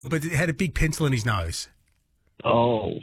But it had a big pencil in his nose. Oh.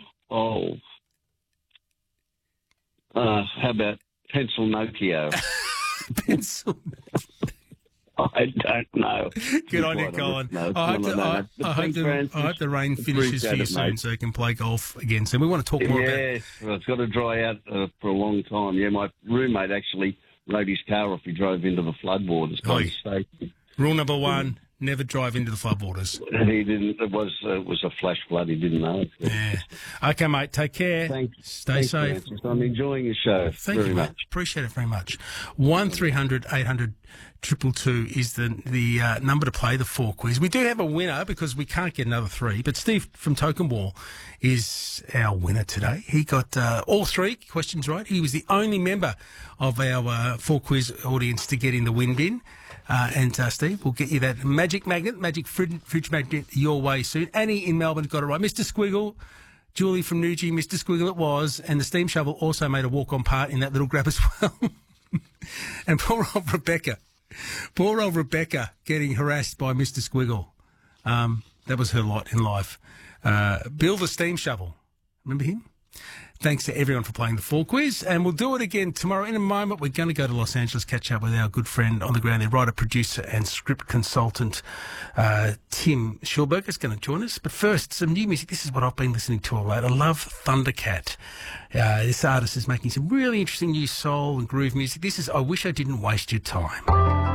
How about Pencil Nokia? Pencil. I don't know. Good on you, Colin. I hope the rain finishes for you soon so you can play golf again soon. We want to talk more about it. Well, it's got to dry out for a long time. Yeah, my roommate actually rode his car off. He drove into the floodwaters. Rule number 1, never drive into the floodwaters. He didn't. It was a flash flood. He didn't know. Yeah. Okay, mate. Take care. Stay safe. Francis. I'm enjoying your show. Thank you, mate. Appreciate it very much. 1300 800 222 is the number to play the 4 quiz. We do have a winner because we can't get another 3, but Steve from Tokenwall is our winner today. He got all 3 questions right. He was the only member of our 4 quiz audience to get in the win bin. And Steve, we'll get you that magic fridge magnet your way soon. Annie in Melbourne got it right. Mr. Squiggle, Julie from Newgie, Mr. Squiggle it was, and the steam shovel also made a walk-on part in that little grab as well. And poor old Rebecca getting harassed by Mr. Squiggle. That was her lot in life. Bill the steam shovel. Remember him? Thanks to everyone for playing the 4 quiz, and we'll do it again tomorrow. In a moment, we're going to go to Los Angeles, catch up with our good friend on the ground there, writer, producer and script consultant, Tim Schulberger is going to join us. But first, some new music. This is what I've been listening to all late. I love Thundercat. This artist is making some really interesting new soul and groove music. This is I Wish I Didn't Waste Your Time.